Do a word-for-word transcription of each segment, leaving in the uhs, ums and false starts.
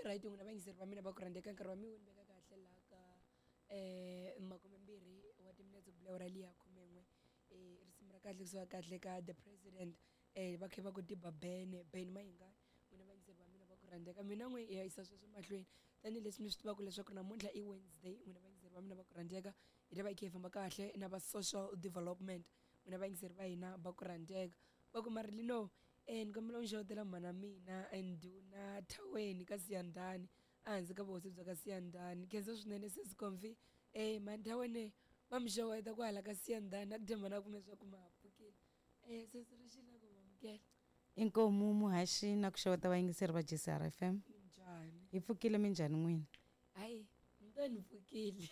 right n'wina vayingiseri va mina va ku rhandzeka nkarhi wa mi wu ni veka kahle laha ka um makumembirhi wa timinetse ku bula ora liya khumen'we um risimu ra kahle kusuka kahle ka the president um va khe va ku tiba bene bene mayinga n'wina vayingiseri va mina va ku rhandzeka mina n'we hi ya yisa sweswo mahlweni tanihileswi mi swi tivaka leswaku namuntlha i Wednesday n'wina vayingiseri va mina va ku rhandzeka hi ta va hi khe hi famba kahle na va social development n'wina vayingiseri va hina va ku rhandzeka va ku mari lino um ni kombela u ni xewetela mhana mina ndhuna thaweni ka Siyandhani ehansi ka vuhosi bya ka Siyandhani khensa swinene sesi Comfy um mhani thaweni va mi xeweta ku hala ka Siyandhani na ku tshemba na ku me swa ku ma ha pfukile um sesi ri xina ku mamukela inkomu muhaxi na ku xeweta vayingiseri va J C R F M njhani hi pfukile minjhani n'wina hayi ni to ni pfukile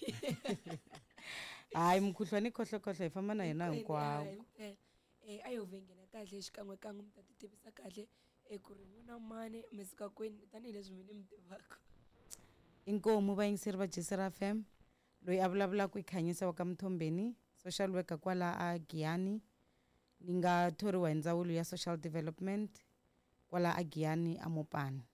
hayi mukhuhlwani khohlokhohlo hi famba na yena hinkwawo eh a yo vengela kahle xikan'we kan'we mi ta ti tivisa kahle eku ri n'wina mani mi suka kwini tanihileswi mi ni mi tivaka inkomu vayingiseri va J C R F M loyi a vulavulaka i Khanyisa wa ka Mthombeni social worker kwala a Giyani ni nga thoriwa hi ndzawulo ya social development kwala a Giyani a Mopani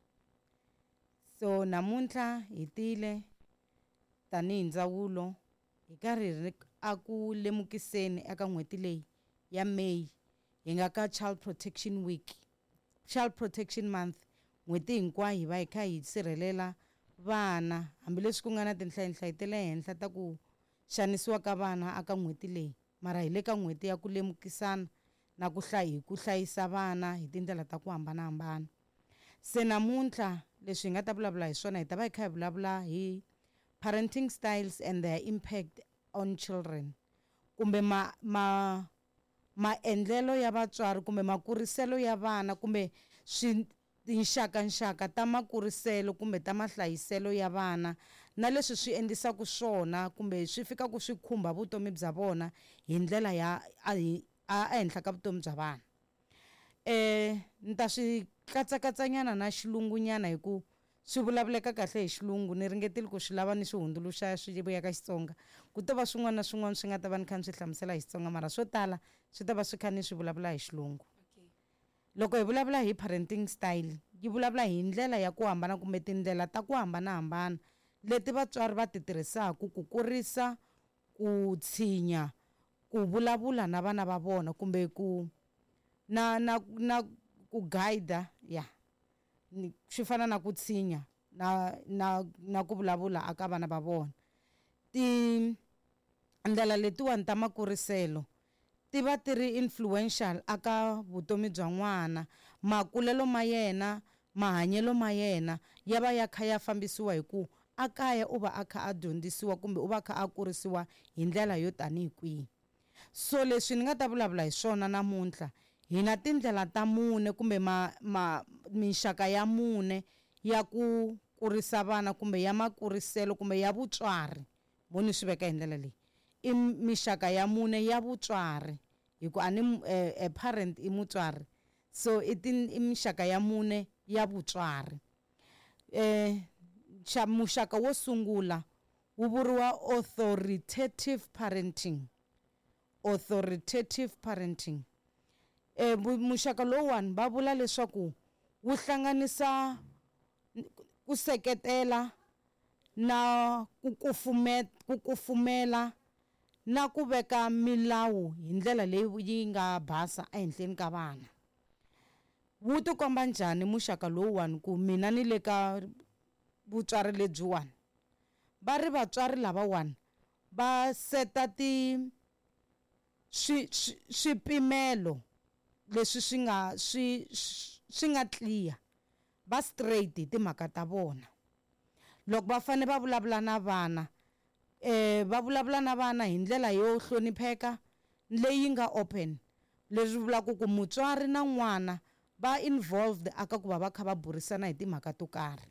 so namuntlha hi tile tanihi ndzawulo hi karhi a ku lemukiseni eka n'hweti leyi ya May hi nga ka Child Protection Week Child Protection Month n'hweti hinkwayo hi va hi kha hi sirhelela vana hambileswi ku nga na tinhlayihlayi ta le henhla ta ku xanisiwa ka vana aka n'hweti leyi mara hi le ka n'hweti ya ku lemukisana na ku hlayi ku hlayisa vana hi tindlela ta ku hambanahambana se namuntlha leswi hi nga ta vulavula hi swona hi ta va hi kha hi vulavula hi parenting styles and their impact on children kumbe ma ma maendlelo ya vatswari kumbe makuriselo ya vana kumbe swi tinxaka nxaka ta makuriselo kumbe ta mahlayiselo ya vana na leswi swi endlisaka swona kumbe swi fika ku swi khumba vutomi bya vona hi ndlela ya a ehenhla ka vutomi bya vana eh ni ta swi katsakatsanyana na xilungunyana hi ku swi vulavuleka kahle hi xilungu ni ringetile ku swi lava ni swi hundzuluxa swi vuya ka Xitsonga ku ta va swin'wana na swin'wana swi nga ta va ni kha ni swi hlamusela hi Xitsonga mara swo tala swi ta va swi kha ni swi vulavula hi xilungu loko hi vulavula hi parenting style yi vulavula hi ndlela ya ku hambana kumbe tindlela ta ku hambanahambana leti vatswari va ti tirhisaka ku kurisa ku tshinya ku vulavula na vana va vona kumbe ku na na na ku guide ya swi fana na ku tshinya na na na ku vulavula aka vana va vona ti ndlela letiwani ta makuriselo ti va ti ri influential aka vutomi bya n'wana makulelo ma yena mahanyelo ma yena ya va ya kha ya fambisiwa hi ku akaya u va a kha a dyondzisiwa kumbe u va kha a kurisiwa hi ndlela yo tanihi kwihi so leswi ni nga ta vulavula hi swona namuntlha hi na tindlela ta mune kumbe ma ma minxaka ya mune ya ku kurisa vana kumbe ya makuriselo kumbe ya vutswari mo ni swi veka hi ndlela leyi i mixaka ya mune ya vutswari hi ku ani a parent i mutswari so i mixaka ya mune ya vutswari eh xa muxaka wo sungula wu vuriwa authoritative parenting authoritative parenting eh muxaka lowuwani va vula leswaku wu hlanganisa ku seketela na ku kufumela ku kufumela na ku veka milawu hi ndlela leyi yi nga basa ehenhleni ka vana wu ti komba njhani muxaka lowuwani ku mina ni le ka vutswari lebyiwani va ri vatswari lavawani va seta ti swi swipimelo leswi swi nga swi swi nga clear va straight hi timhaka ta vona loko va fane va vulavula na vana eh va vulavula na vana hi ndlela yo hlonipheka leyi nga open leswi vulaka ku mutswari na n'wana va involved aka ku va va kha va burisana hi timhaka to karhi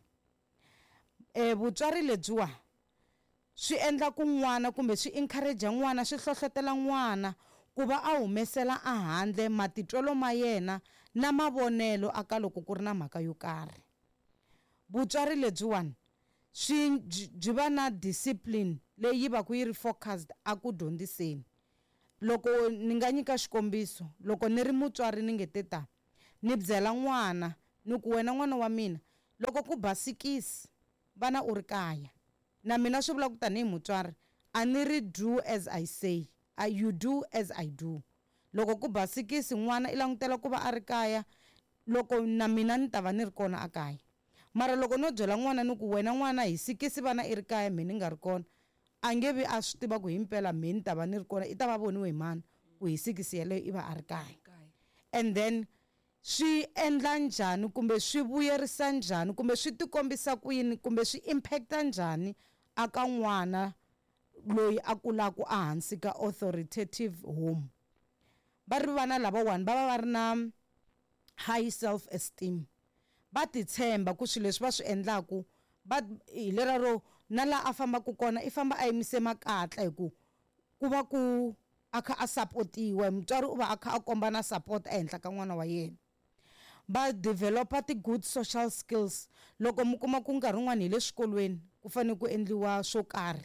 eh vutswari lebyiwa swi endla ku n'wana kumbe swi encourage n'wana swi hlohlotela n'wana ku va a humesela a handle matitwelo ma yena na mavonelo aka loko ku ri na mhaka yo karhi vutswari lebyiwani swi byi va na discipline leyi va ku yi ri focused aku dyondziseni loko ni nga nyika xikombiso loko ni ri mutswari ni nge te ta ni byela n'wana ni ku wena n'wana wa mina loko ku basikisi vana u ri kaya na mina swi vula ku tanihi mutswari a ni ri do as I say, uh, you do as I do. Loko ku basikisi n'wana i langutela ku va a ri kaya, loko na mina ni ta va ni ri kona a kaya. Mara loko no byela n'wana ni ku wena n'wana hi sikisi vana i ri kaya me ni nga ri kona, a nge vi a swi tiva ku hi mpela me ni ta va ni ri kona, i ta va voniwe hi mani ku hi sikisi yeleyo i va a ri kaya. And then swi endla njhani kumbe swi vuyerisa njhani kumbe swi tikombisa ku yini kumbe swi impacta njhani aka n'wana loyi a kulaka a hansi ka authoritative home. Va ri vana lavawani va va va ri na high self esteem, va titshemba ku swilo leswi va swi endlaku va hi lera ro na la a fambaku kona i famba a yimise makatla hi ku ku va ku a kha a supportiwa, mutswari u va a kha a komba na support ehenhla ka n'wana wa yena. Va developa ti-good social skills. Loko mi kuma ku nkarhi wun'wani hi le swikolweni ku fanele ku endliwa swo karhi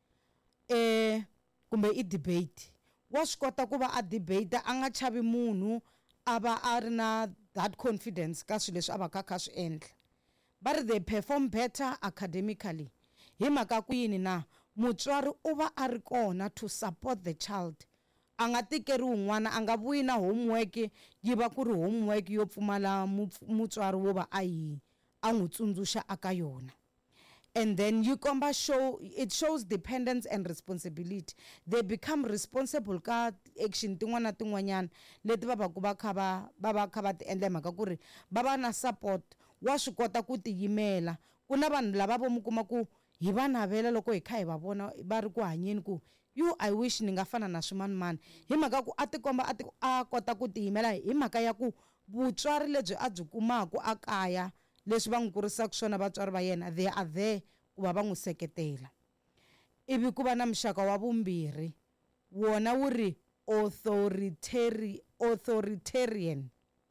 eh kumbe i debate, wa swi kota ku va a debate a nga chavi munhu a va a ri na that confidence ka swilo leswi a va kha kha swi endla. Va ri they perform better academically. Hi mhaka ku yini na mutswari u va a ri kona to support the child. A nga tikeriwi n'wana a nga vuyi na homework yi va ku ri homework yo pfumala mutswari wo va a yi a n'wi tsundzuxa aka yona. And then you komba show it shows dependence and responsibility. They become responsible ka action tin'wana na tin'wanyana leti va va ku va kha va va va kha va ti endla mhaka ku ri va va na support, wa swi kota ku tiyimela. Ku na vanhu lava vo mi kuma ku hi va navela loko hi kha hi va vona va ri ku hanyeni ku you I wish ni nga fana na swimanimani, hi mhaka ku a tikomba a ti a kota ku tiyimela hi mhaka ya ku vutswari lebyi a byi kumaku a kaya leswi va n'wi kurisaka swona vatswari va yena they are there ku va va n'wi seketela. Ivi ku va na muxaka wa vumbirhi wona wu ri authoritarian authoritarian.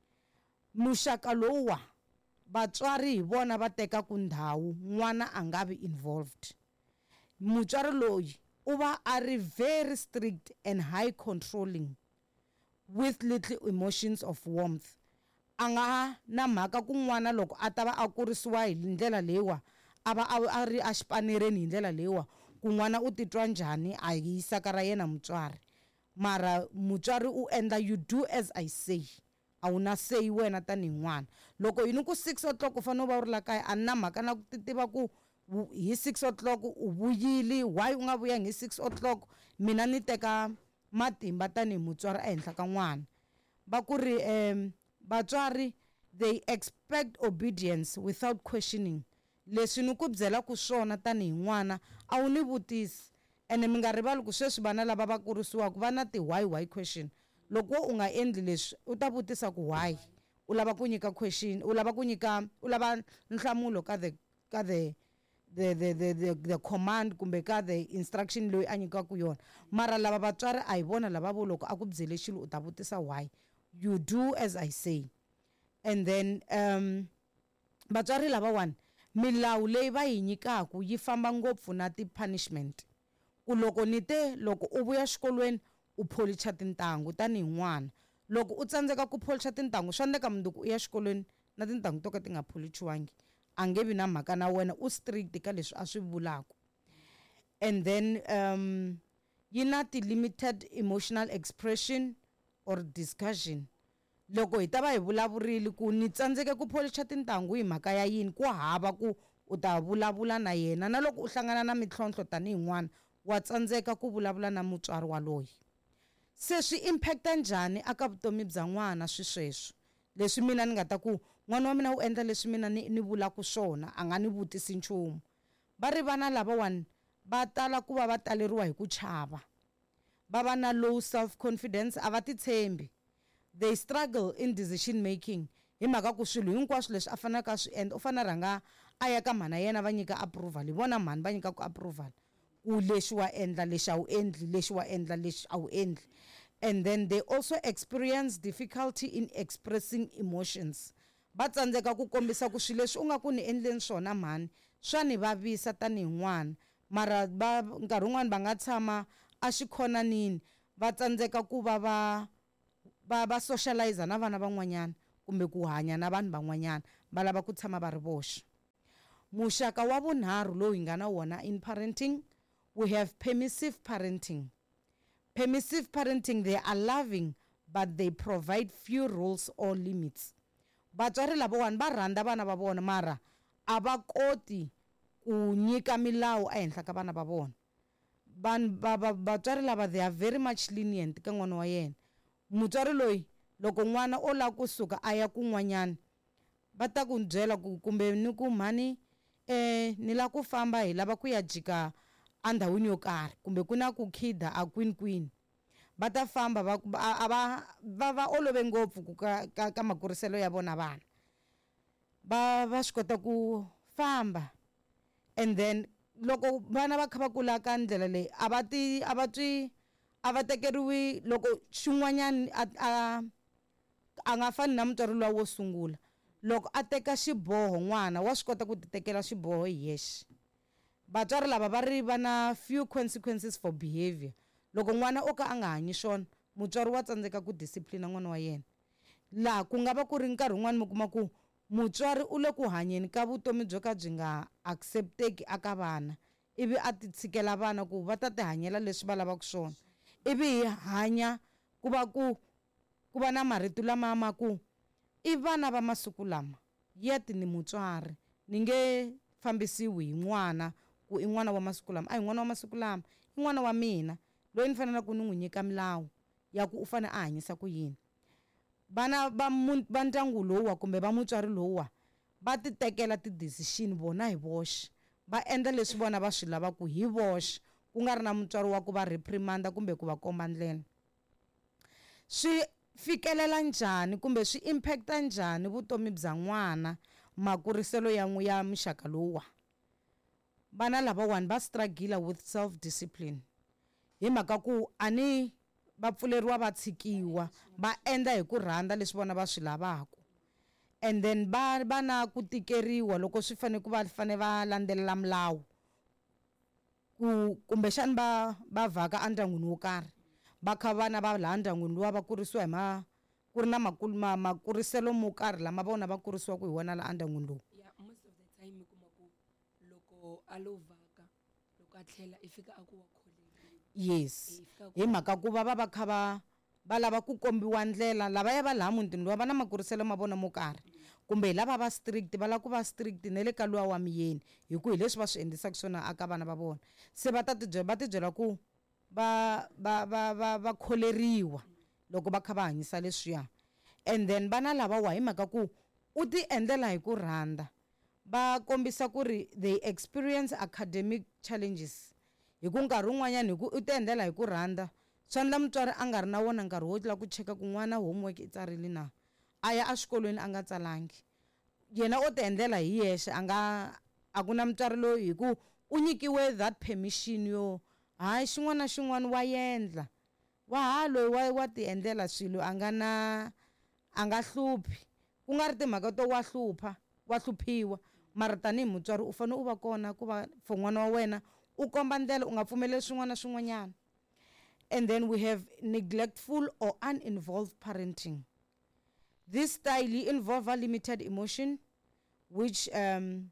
Muxaka lowuwa vatswari hi vona va tekaku ndhawu n'wana a nga vi involved. Mutswari loyi u va a ri very strict and high controlling with little emotions of warmth. A nga na mhaka ku n'wana loko a ta va a kurisiwa hi ndlela leyiwa a va a ri a xipanereni hi ndlela leyiwa ku n'wana u titwa njhani a yisaka ra yena mutswari. Mara mutswari u endla you do as I say, a wu na say wena tanihi n'wana. Loko yini ku six o'clock u fanele u va u ri la kaya a ni na mhaka na ku tiva ku hi six o'clock u vuyile, why u nga vuyangi hi six o'clock. Mina ni teka matimba tanihi mutswari ehenhla ka n'wana. Va ku ri um vatswari they expect obedience without questioning. Leswi ni ku byela ku swona tanihi n'wana a wu ni vutisi, ene mi nga rivali ku sweswi vana lava va kurisiwaka va na ti why why question. Loko u nga endli leswi u ta vutisa ku why, u lava ku nyika question, u lava ku nyika u lava nhlamulo ka the ka the the the the the, the command kumbe ka the instruction loyi a nyikaku yona. Mara lava vatswari a hi vona lava vo loko a ku byele xilo u ta vutisa why, you do as I say. And then um vatswari lavawani milawu leyi va yi nyikaku yi famba ngopfu na ti-punishment. Ku loko ni te loko u vuya xikolweni u pholicha tintangu tanihi n'wana, loko u tsandzeka ku pholicha tintangu swa endleka mundzuku u ya xikolweni na tintangu to ka ti nga pholichiwangi, a nge vi na mhaka na wena u strict ka leswi a swi vulaku. And then um yi na ti-limited emotional expression or discussion. Loko hi ta va hi vulavurile ku ni tsandzeke ku pholicha tintangu hi mhaka ya yini, ku hava ku u ta vulavula na yena. Na loko u hlangana na mitlhontlho tanihi n'wana wa tsandzeka ku vulavula na mutswari waloyi. Se swi impacta njhani aka vutomi bya n'wana swi sweswo leswi mina ni nga ta ku n'wana wa mina u endla leswi mina ni, ni vulaku swona a nga ni vutisi nchumu. Va ri vana lavawani va tala ku va va taleriwa hi ku chava, va va na low self confidence, a va titshembi. They struggle in decision making hi mhaka ku swilo hinkwaswo leswi a fanaka swi endla u fana rhanga a ya ka mhana yena va nyika approval, hi vona mhani va nyikaku approval ku lexi wa endla lexi a wu endli, lexi wa endla lexi a wu endli. And then they also experience difficulty in expressing emotions. Va tsandzeka ku kombisa ku swilo leswi u nga ku ni endleni swona mhani swa ni vavisa tanihi n'wana, mara va nkarhi wun'wani va nga tshama a xikhonanini va tsandzeka ku va va va va socialize na vana van'wanyana kumbe ku hanya na vanhu van'wanyana, va lava ku tshama va ri voxe. muxaka wa vunharhu lowu hi nga na wona in parenting, we have permissive parenting. Permissive parenting, they are loving but they provide few rules or limits. Vatswari lavawani va rhandza vana va vona mara a va koti ku nyika milawu ehenhla ka vana va vona. Vatswari lava, they are very much lenient ka n'wana wa yena. Mutswari loyi loko n'wana o lava kusuka a ya kun'wanyana va ta ku byela ku kumbe ni ku mhani eh ni lava ku famba hi lava ku ya jika andhawini yo karhi kumbe ku na ku khida a kwini va ta famba va va va olove ngopfu ka ka, ka makuriselo ya vona vana va va swi kota ku famba, and then loko vana va kha va kula ka ndlela leyi a va ti a va twi a va tekeriwi loko xin'wanyana a a nga fani na mutswari lowa wo sungula loko a teka xiboho n'wana wa swi kota ku ti tekela xiboho hi yexe. Vatswari lava va ri va na few consequences for behavior. Loko n'wana o ka a nga hanyi swona mutswari wa tsandzeka ku discipline n'wana wa yena, laha ku nga va ku ri nkarhi wun'wana mi kuma ku mutswari u le ku hanyeni ka vutomi byo ka byi nga accepteki aka vana, ivi a ti tshikela vana ku va ta ti hanyela leswi va lavaka swona, ivi hi hanya ku va ku ku va na marito lama ma ku i vana va masiku lama yet ni mutswari ni nge fambisiwi hi n'wana ku i n'wana wa masiku lama. A hi n'wana wa masiku lama i n'wana wa mina loyi ni fanele ku ni n'wi nyika milawu ya ku u fane a hanyisa ku yini. Vana va va ndyangu lowuwa kumbe va mutswari lowuwa va ti tekela ti-decision vona hi voxe, va endla leswi vona va swi lavaku hi voxe ku nga ri na mutswari wa ku va reprimanda kumbe ku va komba ndlela. Swi fikelela njhani kumbe swi impacta njhani vutomi bya n'wana makuriselo ya ya muxaka lowuwa? Vana lavawani va struggle with self discipline hi mhaka ku ani va pfuleriwa va tshikiwa va endla hi ku rhandza leswi vona va swi lavaka, and then va va na ku tikeriwa loko swi fane ku va fane va landzelela milawu ku kumbexani va va vhaka endyangwini wo karhi va kha vana va laha ndyangwini luwa va kurisiwa hi ma ku ri na makuriselo mo karhi lama vona va kurisiwaku hi wona laha endyangwini lowu. Yeah, most of the time mi kuma ku loko a lo vhaka loko a tlhela i fika a ku wa kholeriwa. Yes, hi mhaka ku va va va kha va va lava ku kombiwa ndlela lava ya va laha mutini luwa va na makuriselo ma vona mo karhi kumbe hi lava va strict va lava ku va strict na le ka luwa wa miyeni hi ku hi leswi va swi endlisaka swona aka vana va vona, se va ta tibyela va tibyela ku va va va va va kholeriwa loko va kha va hanyisa leswiya. And then vana lavawa hi mhaka ku u ti endlela hi ku rhandza va kombisa ku ri they experience academic challenges hi ku nkarhi wun'wanyana hi ku u ti endlela hi ku rhandza swa endla mutswari a nga ri na wona nkarhi wo tla ku cheka ku n'wana homework i tsarile na, a ya exikolweni a nga tsalangi, yena o ti endlela hi yexe a nga a ku na mutswari loyi hi ku u nyikiwe that permission yo hayi xin'wana na xin'wana wa yendla wa ha loyi wa, wa ti endlela swilo a nga na a nga hluphi ku nga ri timhaka to wa hlupha wa hluphiwa mara tanihi mutswari u fanele u va kona ku va for n'wana wa wena u komba ndlela u nga pfumeleli swin'wana na swin'wanyana. And then we have neglectful or uninvolved parenting. This style involve a limited emotion which um,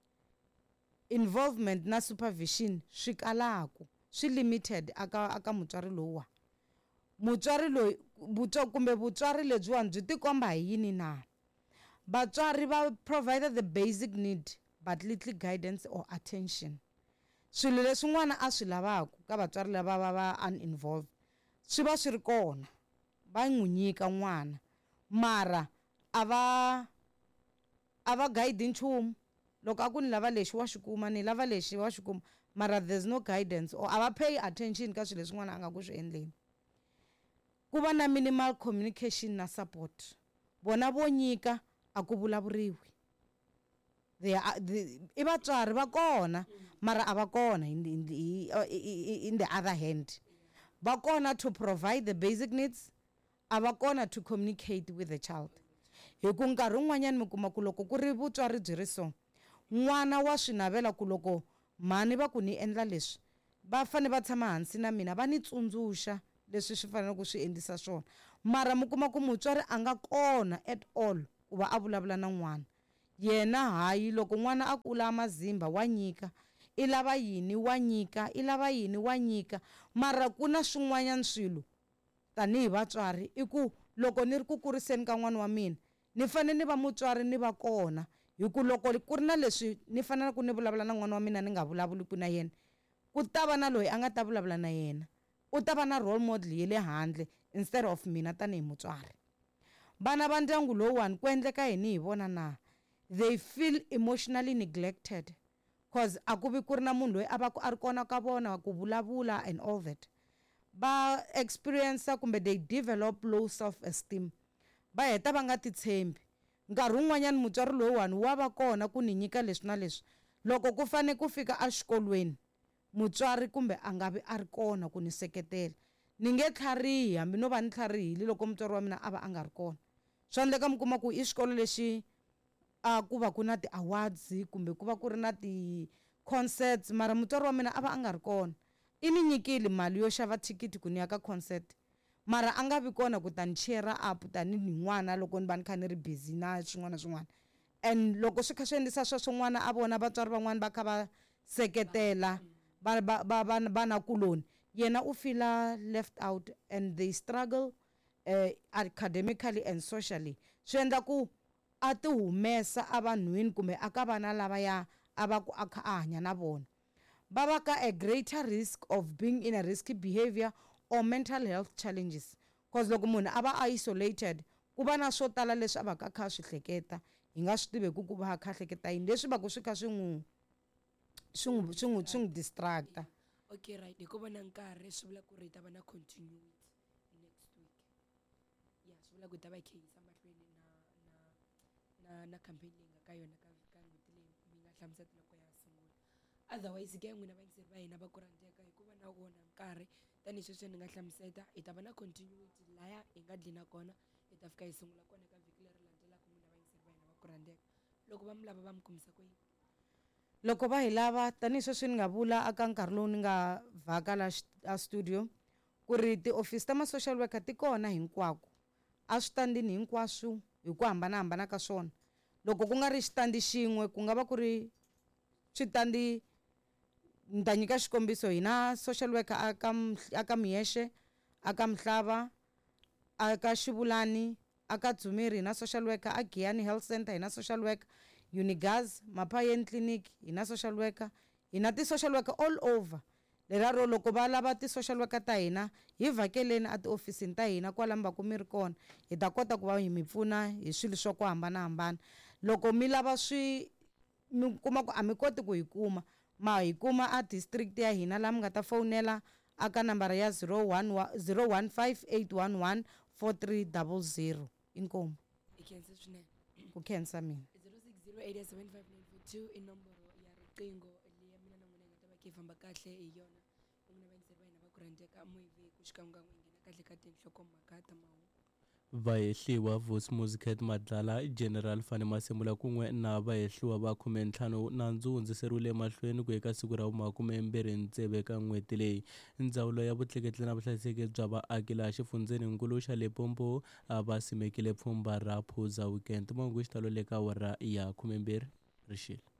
involvement na supervision swi kalaku swi limited aka aka mutswari lowuwa. Mutswari loyi butso kumbe vutswari lebyiwani byi tikomba hi yini na? Vatswari va provide the basic need but little guidance or attention. Swilo leswi n'wana a swi lavaku ka vatswari lava va va uninvolved swi va swi ri kona va n'wi nyika n'wana mara a va a va guide nchumu loko a ku ni lava lexi wa xikuma ni lava lexi wa xikuma mara there's no guidance or a va pay attention ka swilo leswi n'wana a nga ku swi endleni. Ku va na minimal communication na support, vona vo nyika a ku vulavuriwi, they are i vatswari va kona mara a va kona in, in, in the other hand va kona to provide the basic needs, a va kona to communicate with the child. Hi ku nkarhi wun'wanyana mi kuma ku loko ku ri vutswari byi ri so n'wana wa swi navela ku loko mhani va ku ni endla leswi va fane va tshama hansi na mina va ni tsundzuxa leswi swi fanele ku swi endlisa swona mara mi kuma ku mutswari a nga kona at all ku va a vulavula na n'wana yena hayi loko n'wana a kula mazimba wa nyika i lava yini wa nyika i lava yini wa nyika mara ku na swin'wanyana swilo tanihi vatswari i ku loko ni ri ku kuriseni ka n'wana wa mina ni fanele ni va mutswari ni va kona hi ku loko ku ri na leswi ni faneleke ni vulavula na n'wana wa mina ni nga vulavuliki na yena ku ta va na loyi a nga ta vulavula na yena u ta va na role model ye le handle instead of mina tanihi mutswari vana va ndyangu lowuwani ku endleka yini hi vona na they feel emotionally neglected cause a ku vi ku ri na munhu loyi a va ku a ri kona ka vona ku vulavula and all that ba experience kumbe they develop low self esteem ba heta va nga titshembi nkarhi wun'wanyana mutswari lowuwani wa va kona ku ni nyika leswi na leswi loko ku fane ku fika exikolweni mutswari kumbe a nga vi a ri kona ku ni seketela ni nge tlharihi hambi no va ni tlharihile loko mutswari wa mina a va a nga ri kona swa endleka mi kuma ku i xikolo lexi a ku va ku na ti-awards kumbe ku va ku ri na ti-concerts mara mutswari wa mina a va a nga ri kona i ni nyikile mali yo xava thikithi ku ni ya ka concert mara a nga vi kona ku ta ni cheera up tanihi n'wana loko ni va ni kha ni ri busy na swin'wana na swin'wana and loko swi kha swi endlisa sweswo n'wana a vona vatswari van'wana va kha va seketela vanakuloni yena u fila left out and they struggle uh, academically and socially swi endla ku a ti humesa a vanhwini kumbe a ka vana lavaya a va ku a kha a hanya na vona va va ka a greater risk of being in a risky behavior or mental health challenges cause loko munhu a va isolated ku va na swo tala leswi a va ka kha swi hleketa hi nga swi tiveku ku va a kha hleketa yini leswi va ku swi kha swi n'wi swi n'wi swi n'wi swi n'wi distracta okay right hi ku vona nkarhi swi vula ku ri ta va na continuity next week ya swi vula ku ta va hi kheyisa mahlweni na na na na campaign leyi nga ka yona ka ka n'hweti leyi mi nga hlamusela loko ya sungula otherwise ke n'wina vayingiseri va hina va ku rhandzeka hi ku va na wona nkarhi tanihi sweswi ni nga hlamuseta hi ta va na continuity laya hi nga dlina kona hi ta fika hi sungula kona ka vhiki leri landzelaka n'wina vayingiseri va hina va ku rhandzeka loko va mi lava va mi kumisa ku yini loko va hi lava tanihi sweswi ni nga vula aka nkarhi lowu ni nga vhaka la a studio ku ri tiofisi ta ma-social worker ti kona hinkwako a switandini hinkwaswo hi ku hambanahambana ka swona loko ku nga ri xitandi xin'we ku nga va ku ri switandi ni ta nyika xikombiso hina social worker aka aka Miyexe aka Mhlava aka Xivulani aka Dzumeri hina social worker a Giyani Health Center hina social worker Unigas Maphayeni Clinic hina social worker hina ti-social worker all over leraro loko va lava ti-social worker ta hina hi vhakeleni a tiofisini ta hina kwala mi va ku mi ri kona hi ta kota ku va hi mi pfuna hi swilo swa ku hambanahambana loko mi lava swi mi kuma ku a mi koti ku hi kuma ma hi kuma a district ya hina laha mi nga ta fowunela aka nambara ya zero one five eight one one four three zero zero inkomu hi khensa swinene ku khensa mina zero six zero eight seven five nine four two i nomboro ya riqingho leyi mina na n'wina hi nga ta va khi hi famba kahle hi yona n'wina vayingiseri va hina va ku rhandzeka moyve ku xikan'wekan'we hi nghena kahle ka tinhlokomhaka ta mahungu vahehliwa Vusi Musicat Madlala General Fane Masemula kun'we na vahehliwa va khume ntlhanu nandzu hundziseriwile mahlweni ku eka siku ra makumembirhi ntsevu ka n'hweti leyi ndzawulo ya vutleketli na vuhlayiseki bya vaaki laha xifundzeninkulu xa Limpopo a va simekile pfhumba ra Phuza Weekend mahungu xitalo le ka awara ya khumembirhi rixile